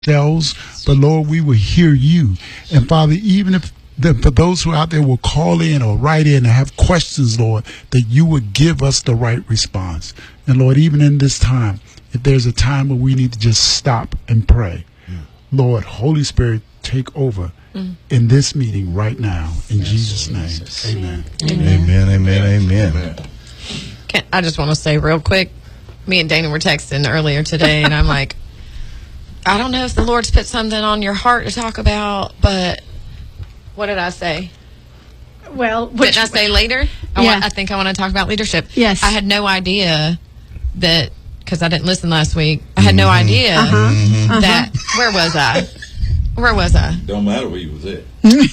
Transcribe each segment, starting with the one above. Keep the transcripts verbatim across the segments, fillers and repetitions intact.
ourselves, but Lord, we will hear you. And Father, even if the, for those who out there will call in or write in and have questions, Lord, that you would give us the right response. And Lord, even in this time, if there's a time where we need to just stop and pray, mm. Lord, Holy Spirit, take over mm. in this meeting right now. In yes, Jesus' name, Jesus. Amen. Amen, amen, amen. amen. amen. Can, I just want to say real quick, me and Dana were texting earlier today, and I'm like, I don't know if the Lord's put something on your heart to talk about, but what did I say? Well, which, didn't I say later? I, yeah. want, I think I want to talk about leadership. Yes. I had no idea that, because I didn't listen last week, I had no idea uh-huh. Uh-huh. that, where was I? Where was I? Don't matter where you was at.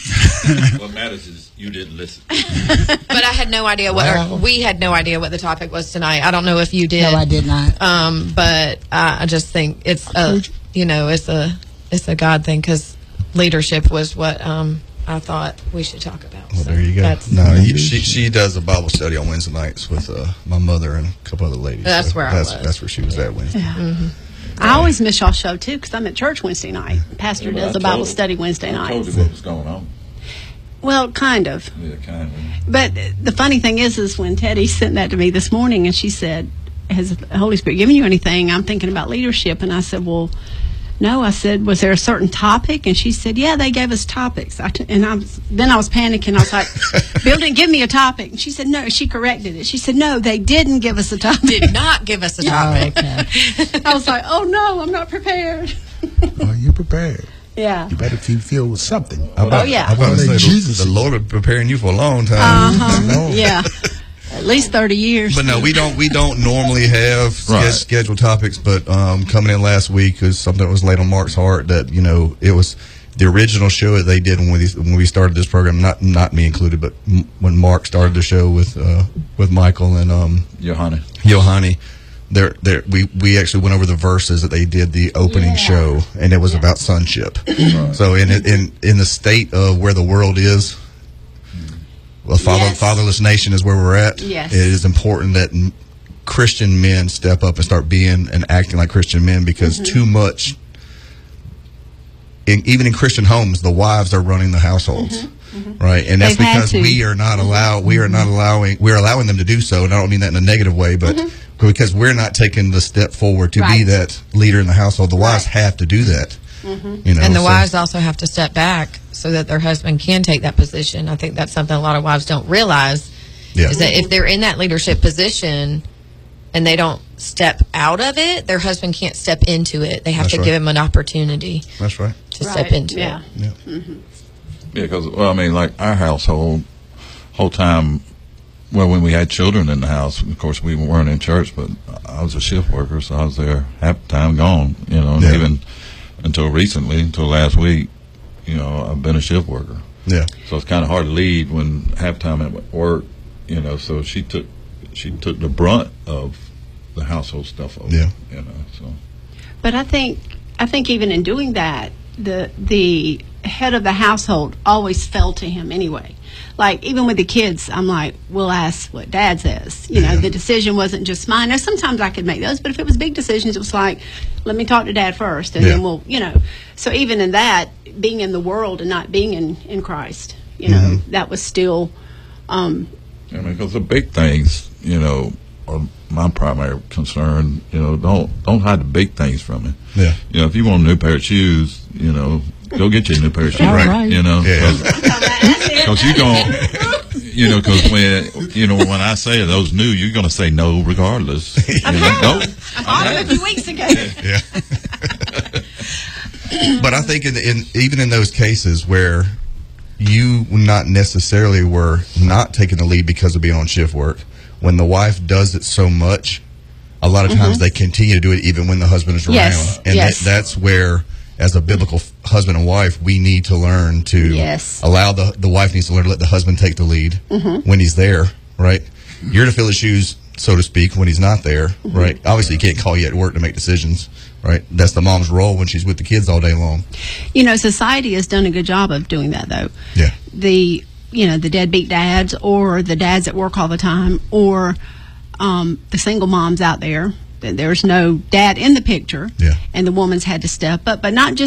What matters is you didn't listen. But I had no idea what, wow. or we had no idea what the topic was tonight. I don't know if you did. No, I did not. Um, but uh, I just think it's a, you know, it's a, it's a God thing, because leadership was what um, I thought we should talk about. Well, so there you go. That's, no, he, she she does a Bible study on Wednesday nights with uh, my mother and a couple other ladies. That's so where that's, I was. That's where she was at Wednesday. Yeah. Mm-hmm. I always miss y'all show too, because I'm at church Wednesday night. Pastor yeah, does a Bible study Wednesday night. I told you what was going on. Well, kind of. Yeah, kind of. But the funny thing is, is when Teddy sent that to me this morning, and she said, "Has the Holy Spirit given you anything?" I'm thinking about leadership, and I said, "Well, no." I said, "Was there a certain topic?" And she said, "Yeah, they gave us topics." I t- and I was, then I was panicking. I was like, "Bill didn't give me a topic." And she said, "No." She corrected it. She said, "No, they didn't give us a topic." Did not give us a topic. Oh, okay. I was like, "Oh no, I'm not prepared." Oh, you're prepared. Yeah. You better feel filled with something. Oh, yeah. I want to say Jesus. The, the Lord is preparing you for a long time. Uh-huh. Yeah. At least thirty years. But no, we don't. We don't normally have Right. scheduled topics. But um, coming in last week is something that was laid on Mark's heart. That you know, it was the original show that they did when we when we started this program. Not not me included, but m- when Mark started the show with uh, with Michael and um, Johanna. Johanni. There, there. We, we actually went over the verses that they did the opening Yeah. show, and it was Yeah. about sonship. Right. So in in in the state of where the world is, a father, Yes. fatherless nation is where we're at. Yes. It is important that m- Christian men step up and start being and acting like Christian men, because Mm-hmm. too much, in, even in Christian homes, the wives are running the households. Right, and that's Mm-hmm. They've had because to. we are not allow we are not allowing we're allowing them to do so, and I don't mean that in a negative way, but Mm-hmm. because we're not taking the step forward to be Right. that leader in the household. The wives Right. have to do that, Mm-hmm. you know. And the so- wives also have to step back so that their husband can take that position. I think that's something a lot of wives don't realize, yeah, is that if they're in that leadership position and they don't step out of it, their husband can't step into it. They have That's to right. give him an opportunity that's right. to Right. step into Yeah. it. Yeah, Yeah, because, well, I mean, like our household, whole time, well, when we had children in the house, of course, we weren't in church, but I was a shift worker, so I was there half the time gone, you know, and Yeah. even until recently, until last week, you know, I've been a shift worker. yeah. So it's kind of hard to lead when half time at work, you know, so she took, she took the brunt of the household stuff over, Yeah. you know, so. But I think I think even in doing that, the the head of the household always fell to him anyway. Like even with the kids, I'm like, we'll ask what Dad says. You know, Yeah. the decision wasn't just mine. Now sometimes I could make those, but if it was big decisions, it was like, let me talk to Dad first, and Yeah. then we'll, you know. So even in that, being in the world and not being in in Christ, you know, Mhm. that was still. Um, I mean, because the big things, you know, are my primary concern. You know, don't don't hide the big things from me. Yeah. You know, if you want a new pair of shoes, you know, go get you a new pair of shoes. All right. You know, Yeah. because you don't. You know, because when you know when I say those new, you're going to say no regardless. You know, no. I bought it a few weeks ago. Yeah. But I think in, in even in those cases where you not necessarily were not taking the lead because of being on shift work, when the wife does it so much, a lot of times they continue to do it even when the husband is around. Yes, And yes. that, that's where, as a biblical f- husband and wife, we need to learn to Yes. allow the the wife needs to learn to let the husband take the lead when he's there, right? You're to fill his shoes, so to speak, when he's not there, right? Obviously, you can't call you at work to make decisions, right? That's the mom's role when she's with the kids all day long. You know, society has done a good job of doing that, though. Yeah. The, you know, the deadbeat dads or the dads that work all the time or um, the single moms out there There's no dad in the picture, Yeah. and the woman's had to step up, but not just